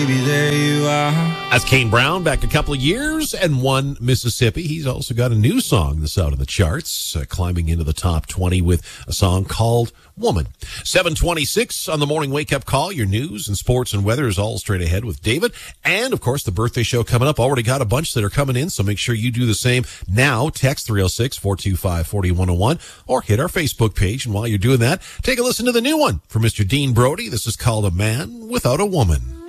Baby, there you are. That's Kane Brown back a couple of years and won Mississippi. He's also got a new song that's out of the charts, climbing into the top 20 with a song called Woman. 7:26 on the morning wake-up call. Your news and sports and weather is all straight ahead with David. And, of course, the birthday show coming up. Already got a bunch that are coming in, so make sure you do the same now. Text 306-425-4101 or hit our Facebook page. And while you're doing that, take a listen to the new one from Mr. Dean Brody. This is called A Man Without a Woman.